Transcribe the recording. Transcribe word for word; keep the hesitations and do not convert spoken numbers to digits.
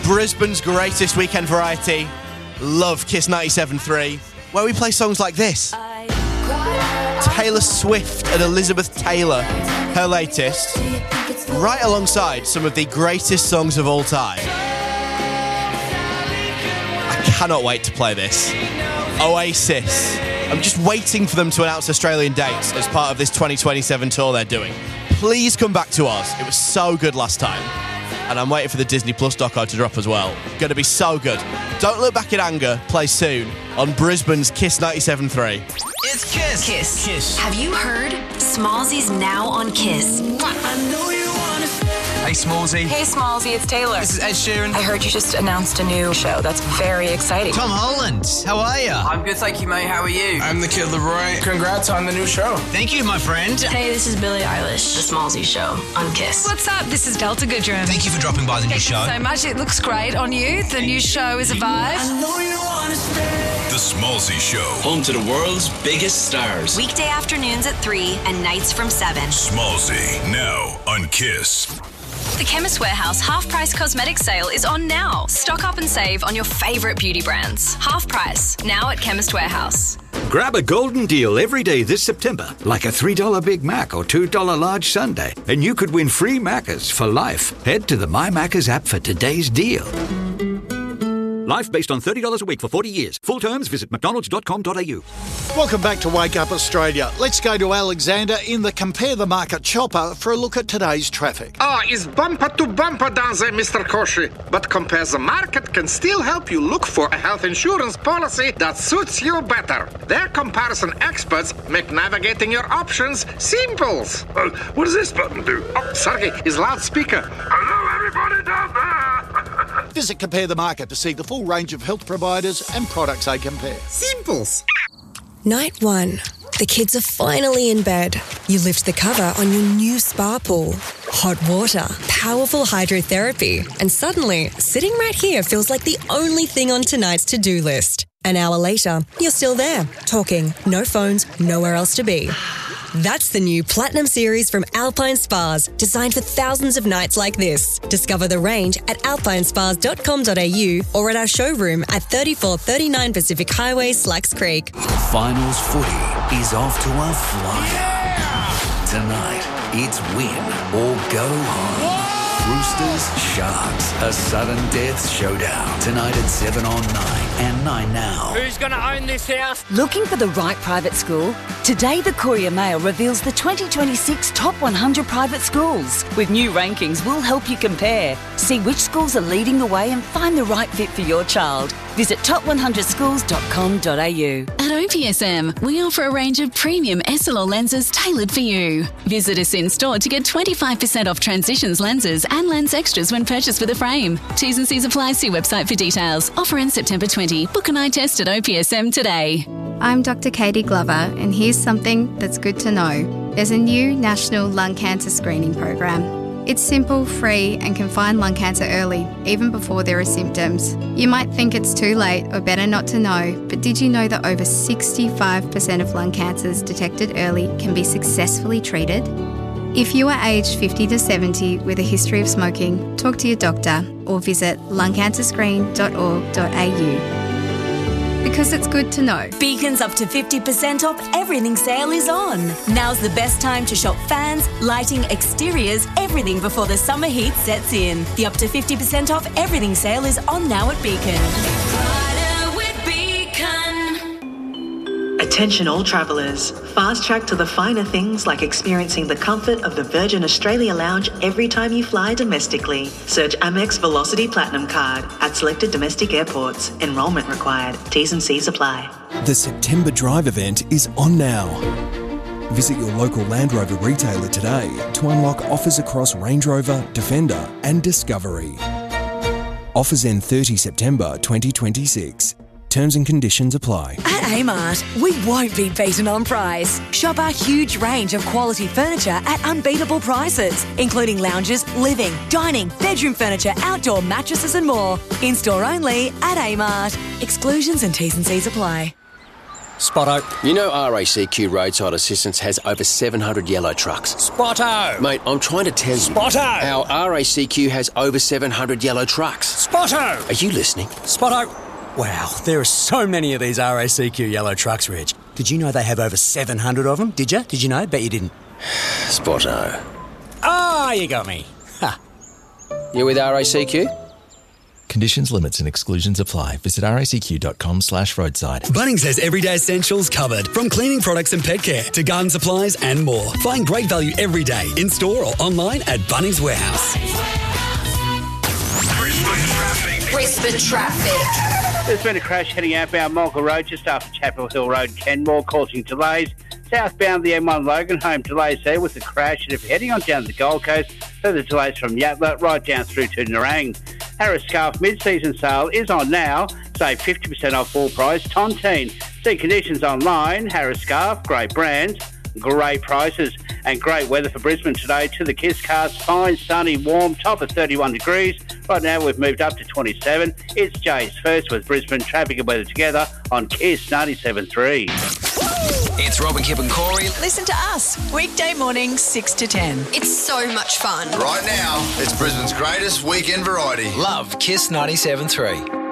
Brisbane's greatest weekend variety. Love Kiss ninety-seven point three, where we play songs like this. Taylor Swift and Elizabeth Taylor, her latest, right alongside some of the greatest songs of all time. I cannot wait to play this. Oasis. I'm just waiting for them to announce Australian dates as part of this twenty twenty-seven tour they're doing. Please come back to us. It was so good last time. And I'm waiting for the Disney Plus doco to drop as well. Going to be so good. Don't Look Back in Anger plays soon on Brisbane's Kiss ninety-seven point three. It's Kiss. Kiss. Kiss. Have you heard? Smallsy's now on Kiss. I know you wanna... Hey, Smallsy. Hey, Smallsy, it's Taylor. This is Ed Sheeran. I heard you just announced a new show. That's very exciting. Tom Holland. How are you? I'm good, thank you, mate. How are you? I'm the Kid Leroy. Congrats on the new show. Thank you, my friend. Hey, this is Billie Eilish. The Smallsy Show on Kiss. What's up? This is Delta Goodrum. Thank you for dropping by the new show. So much. It looks great on you. The new show is a vibe. I know you wanna stay. The Smallsy Show. Home to the world's biggest stars. Weekday afternoons at three and nights from seven. Smallsy, now on Kiss. The Chemist Warehouse Half Price Cosmetic Sale is on now. Stock up and save on your favourite beauty brands. Half price, now at Chemist Warehouse. Grab a golden deal every day this September, like a three dollar Big Mac or two dollar large sundae, and you could win free Maccas for life. Head to the My Maccas app for today's deal. Life based on thirty dollars a week for forty years. Full terms, visit mcdonalds dot com dot a u. Welcome back to Wake Up Australia. Let's go to Alexander in the Compare the Market chopper for a look at today's traffic. Ah, oh, it's bumper to bumper down there, Mister Koshi. But Compare the Market can still help you look for a health insurance policy that suits you better. Their comparison experts make navigating your options simple. Uh, what does this button do? Oh, sorry, it's loudspeaker. Hello, everybody down there. Visit Compare the Market to see the full range of health providers and products they compare. Simples. Night one. The kids are finally in bed. You lift the cover on your new spa pool. Hot water, powerful hydrotherapy, and suddenly, sitting right here feels like the only thing on tonight's to-do list. An hour later, you're still there, talking, no phones, nowhere else to be. That's the new Platinum Series from Alpine Spas, designed for thousands of nights like this. Discover the range at alpine spas dot com dot a u or at our showroom at thirty-four thirty-nine Pacific Highway, Slacks Creek. Finals footy is off to a flyer. Yeah! Tonight, it's win or go home. Roosters, Sharks, a sudden death showdown. Tonight at seven on nine and nine now. Who's going to own this house? Looking for the right private school? Today, the Courier Mail reveals the twenty twenty-six top one hundred private schools. With new rankings, we'll help you compare. See which schools are leading the way and find the right fit for your child. Visit top one hundred schools dot com dot a u. At O P S M, we offer a range of premium S L R lenses tailored for you. Visit us in store to get twenty-five percent off Transitions lenses and lens extras when purchased with a frame. T's and C's apply. See website for details. Offer ends September twentieth. Book an eye test at O P S M today. I'm Doctor Katie Glover, and here's something that's good to know. There's a new national lung cancer screening program. It's simple, free, and can find lung cancer early, even before there are symptoms. You might think it's too late or better not to know, but did you know that over sixty-five percent of lung cancers detected early can be successfully treated? If you are aged fifty to seventy with a history of smoking, talk to your doctor or visit lung cancer screen dot org dot a u. Because it's good to know. Beacon's up to fifty percent off everything sale is on. Now's the best time to shop fans, lighting, exteriors, everything before the summer heat sets in. The up to fifty percent off everything sale is on now at Beacon. Attention all travellers. Fast track to the finer things like experiencing the comfort of the Virgin Australia Lounge every time you fly domestically. Search Amex Velocity Platinum Card at selected domestic airports. Enrolment required. T's and C's apply. The September Drive event is on now. Visit your local Land Rover retailer today to unlock offers across Range Rover, Defender and Discovery. Offers end thirtieth September twenty twenty-six. Terms and conditions apply. At Amart, we won't be beaten on price. Shop our huge range of quality furniture at unbeatable prices, including lounges, living, dining, bedroom furniture, outdoor mattresses and more. In-store only at Amart. Exclusions and T's and C's apply. Spotto. You know R A C Q Roadside Assistance has over seven hundred yellow trucks. Spotto. Mate, I'm trying to tell you. Spotto. How R A C Q has over seven hundred yellow trucks. Spotto. Are you listening? Spotto. Wow, there are so many of these R A C Q yellow trucks, Reg. Did you know they have over seven hundred of them? Did you? Did you know? Bet you didn't. Spotto. Ah, you got me. Ha. You with R A C Q? Conditions, limits and exclusions apply. Visit racq.com slash roadside. Bunnings has everyday essentials covered, from cleaning products and pet care to garden supplies and more. Find great value every day, in store or online at Bunnings Warehouse. Brisbane traffic. There's been a crash heading outbound Montgomery Road just after Chapel Hill Road, Kenmore, causing delays. Southbound the M one Logan home, delays there with the crash. And if you're heading on down to the Gold Coast, further delays from Yatala right down through to Nerang. Harris Scarf mid-season sale is on now. Save fifty percent off full price Tontine. See conditions online. Harris Scarf, great brand, great prices and great weather for Brisbane today. To the Kiss Cast, fine, sunny, warm, top of thirty-one degrees. Right now we've moved up to twenty-seven. It's Jay's first with Brisbane traffic and weather together on Kiss ninety-seven point three. It's Robin, Kip and Corey. Listen to us, weekday mornings, six to ten. It's so much fun. Right now, it's Brisbane's greatest weekend variety. Love Kiss ninety-seven point three.